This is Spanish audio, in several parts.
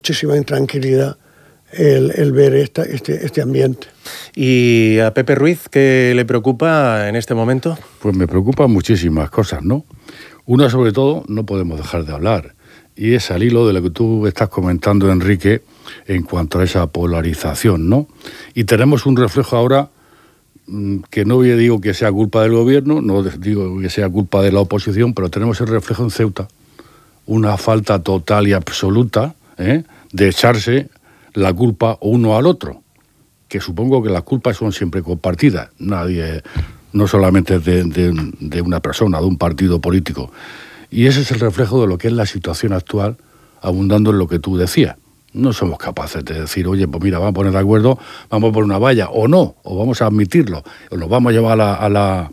Muchísima intranquilidad el ver este ambiente. ¿Y a Pepe Ruiz qué le preocupa en este momento? Pues me preocupan muchísimas cosas, ¿no? Una, sobre todo, no podemos dejar de hablar, y es al hilo de lo que tú estás comentando, Enrique, en cuanto a esa polarización, ¿no? Y tenemos un reflejo ahora que no digo que sea culpa del gobierno, no digo que sea culpa de la oposición, pero tenemos el reflejo en Ceuta, una falta total y absoluta de echarse la culpa uno al otro, que supongo que las culpas son siempre compartidas, nadie, no solamente de una persona, de un partido político. Y ese es el reflejo de lo que es la situación actual, abundando en lo que tú decías. No somos capaces de decir, oye, pues mira, vamos a poner de acuerdo, vamos a poner una valla, o no, o vamos a admitirlo, o nos vamos a llevar a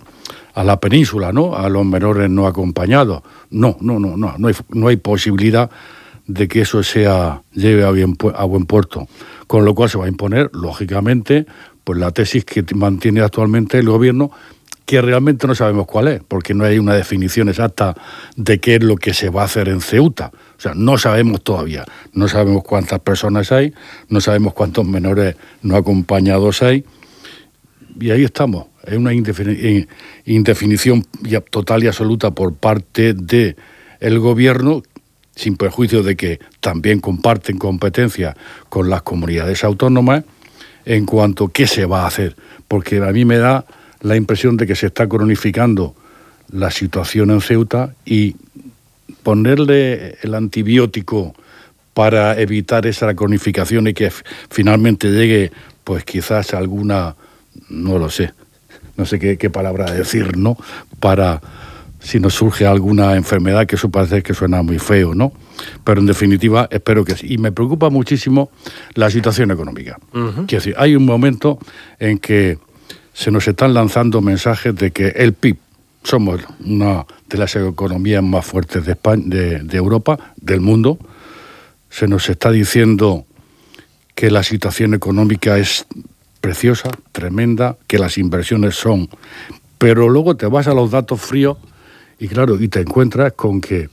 la península, ¿no? A los menores no acompañados. No hay posibilidad de que eso lleve a buen puerto. Con lo cual se va a imponer, lógicamente, pues la tesis que mantiene actualmente el gobierno, que realmente no sabemos cuál es, porque no hay una definición exacta de qué es lo que se va a hacer en Ceuta. O sea, no sabemos todavía, no sabemos cuántas personas hay, no sabemos cuántos menores no acompañados hay, y ahí estamos, en una indefinición total y absoluta por parte del gobierno, sin perjuicio de que también comparten competencia con las comunidades autónomas en cuanto a qué se va a hacer, porque a mí me da la impresión de que se está cronificando la situación en Ceuta y ponerle el antibiótico para evitar esa cronificación y que finalmente llegue, pues quizás alguna, no sé qué palabra decir, ¿no? Para si nos surge alguna enfermedad, que eso parece que suena muy feo, ¿no? Pero en definitiva espero que sí. Y me preocupa muchísimo la situación económica. Quiero decir, hay un momento en que se nos están lanzando mensajes de que el PIB, somos una de las economías más fuertes de España, de Europa, del mundo. Se nos está diciendo que la situación económica es preciosa, tremenda, que las inversiones son... Pero luego te vas a los datos fríos y claro, y te encuentras con que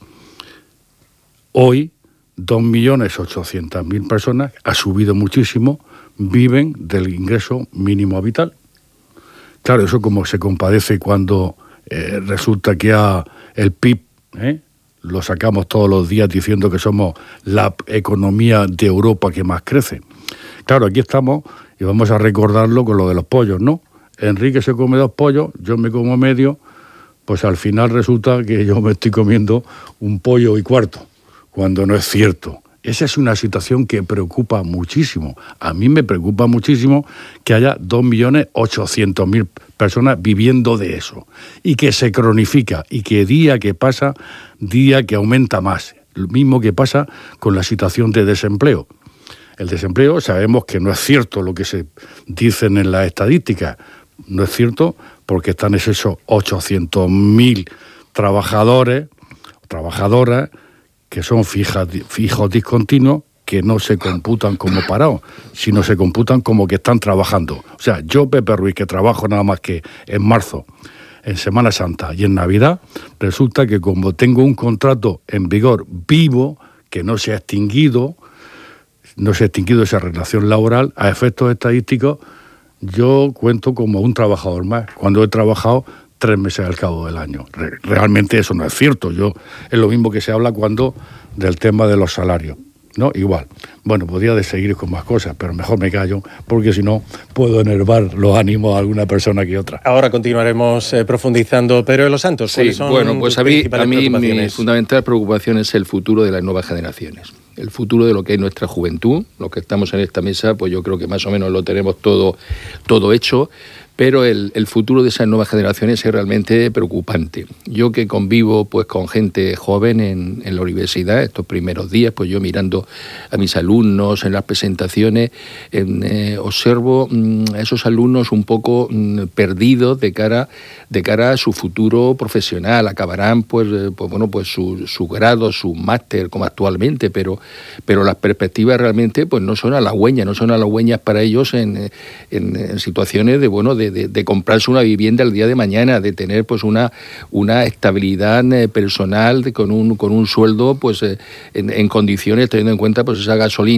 hoy 2.800.000 personas, ha subido muchísimo, viven del ingreso mínimo vital. Claro, eso como se compadece cuando resulta que el PIB lo sacamos todos los días diciendo que somos la economía de Europa que más crece. Claro, aquí estamos y vamos a recordarlo con lo de los pollos, ¿no? Enrique se come 2 pollos, yo me como medio, pues al final resulta que yo me estoy comiendo 1 pollo y cuarto, cuando no es cierto. Esa es una situación que preocupa muchísimo. A mí me preocupa muchísimo que haya 2.800.000 personas viviendo de eso y que se cronifica y que día que pasa, día que aumenta más. Lo mismo que pasa con la situación de desempleo. El desempleo sabemos que no es cierto lo que se dicen en las estadísticas. No es cierto porque están esos 800.000 trabajadores, trabajadoras, que son fijos discontinuos, que no se computan como parados, sino se computan como que están trabajando. O sea, yo, Pepe Ruiz, que trabajo nada más que en marzo, en Semana Santa y en Navidad, resulta que como tengo un contrato en vigor vivo, que no se ha extinguido esa relación laboral, a efectos estadísticos, yo cuento como un trabajador más, cuando he trabajado 3 meses al cabo del año. Realmente eso no es cierto. Es lo mismo que se habla cuando del tema de los salarios, ¿no? Igual. Bueno, podría seguir con más cosas, pero mejor me callo, porque si no puedo enervar los ánimos a alguna persona que otra. Ahora continuaremos profundizando. Pero de los Santos, sí, son bueno, pues a mí mi fundamental preocupación es el futuro de las nuevas generaciones. El futuro de lo que es nuestra juventud. Los que estamos en esta mesa, pues yo creo que más o menos lo tenemos todo hecho. Pero el futuro de esas nuevas generaciones es realmente preocupante. Yo que convivo pues con gente joven en la universidad, estos primeros días, pues yo mirando a mis alumnos en las presentaciones, observo a esos alumnos un poco perdidos de cara a su futuro profesional. Acabarán pues su grado, su máster como actualmente, pero las perspectivas realmente pues no son halagüeñas para ellos en situaciones de de comprarse una vivienda el día de mañana, de tener pues una estabilidad personal con un sueldo pues en condiciones, teniendo en cuenta pues esa gasolina